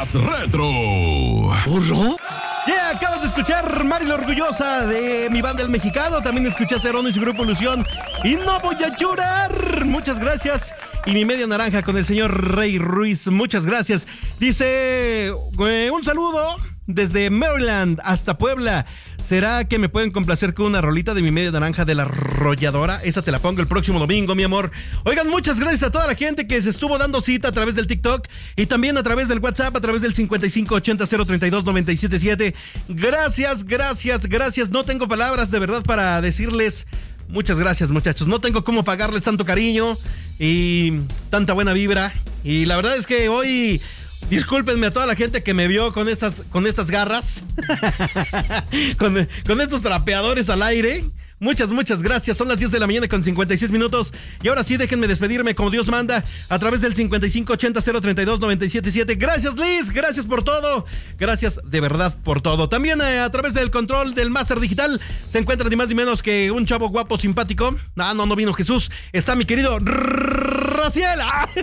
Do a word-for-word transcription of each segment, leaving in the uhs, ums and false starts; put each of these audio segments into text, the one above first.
más retro. ¿Burro? Yeah, acabas de escuchar Mari la Orgullosa de mi banda El Mexicano. También escuchaste a Ron y su grupo Ilusión. Y no voy a llorar. Muchas gracias. Y mi media naranja con el señor Rey Ruiz. Muchas gracias. Dice, eh, un saludo desde Maryland hasta Puebla. ¿Será que me pueden complacer con una rolita de mi media naranja de La Arrolladora? Esa te la pongo el próximo domingo, mi amor. Oigan, muchas gracias a toda la gente que se estuvo dando cita a través del TikTok y también a través del WhatsApp, a través del cincuenta y cinco ochenta cero treinta y dos noventa y siete siete. Gracias, gracias, gracias. No tengo palabras de verdad para decirles muchas gracias, muchachos. No tengo cómo pagarles tanto cariño y tanta buena vibra. Y la verdad es que hoy... discúlpenme a toda la gente que me vio con estas, con estas garras, con, con estos trapeadores al aire. Muchas, muchas gracias. Son las diez de la mañana con cincuenta y seis minutos. Y ahora sí, déjenme despedirme como Dios manda a través del cincuenta y cinco ochenta cero treinta y dos noventa y siete siete. Gracias, Liz. Gracias por todo. Gracias de verdad por todo. También eh, a través del control del Máster Digital se encuentra ni más ni menos que un chavo guapo, simpático. Ah, no, no vino Jesús. Está mi querido Raciel.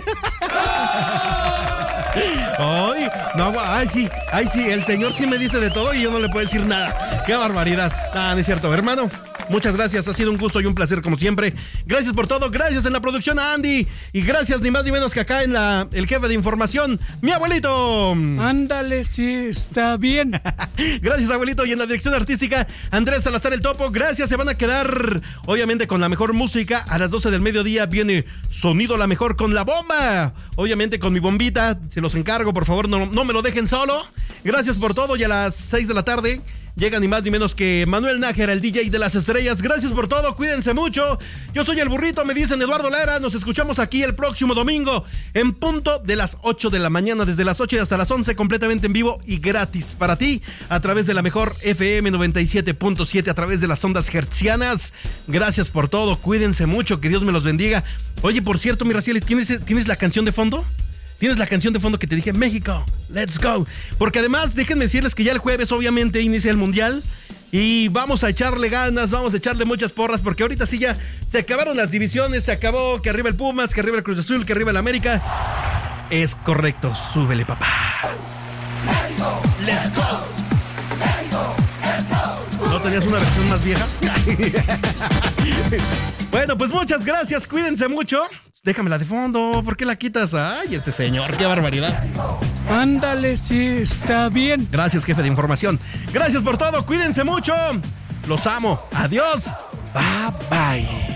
Ay, no, ay sí, ay sí, el señor sí me dice de todo y yo no le puedo decir nada. Qué barbaridad. Ah, no es cierto, hermano. Muchas gracias, ha sido un gusto y un placer como siempre. Gracias por todo, gracias en la producción a Andy. Y gracias ni más ni menos que acá en la el jefe de información, mi abuelito. Ándale, sí, está bien. Gracias, abuelito. Y en la dirección artística, Andrés Salazar el Topo. Gracias, se van a quedar obviamente con la mejor música. A las doce del mediodía viene Sonido La Mejor con La Bomba. Obviamente con mi bombita, se los encargo, por favor, no, no me lo dejen solo. Gracias por todo y a las seis de la tarde llega ni más ni menos que Manuel Nájera, el D J de las estrellas. Gracias por todo, cuídense mucho. Yo soy el burrito, me dicen Eduardo Lara. Nos escuchamos aquí el próximo domingo en punto de las ocho de la mañana, desde las ocho y hasta las once, completamente en vivo y gratis para ti, a través de la mejor F M noventa y siete punto siete, a través de las ondas hertzianas. Gracias por todo, cuídense mucho, que Dios me los bendiga. Oye, por cierto, mi Raciel, ¿tienes, ¿tienes la canción de fondo? ¿Tienes la canción de fondo que te dije? México, let's go. Porque además, déjenme decirles que ya el jueves obviamente inicia el Mundial y vamos a echarle ganas, vamos a echarle muchas porras, porque ahorita sí ya se acabaron las divisiones, se acabó que arriba el Pumas, que arriba el Cruz Azul, que arriba el América. Es correcto, súbele, papá. México, let's go. México, let's go. ¿No tenías una versión más vieja? Bueno, pues muchas gracias, cuídense mucho. Déjamela de fondo, ¿por qué la quitas? Ay, este señor, qué barbaridad. Ándale, sí, está bien. Gracias, jefe de información. Gracias por todo, cuídense mucho. Los amo. Adiós. Bye, bye.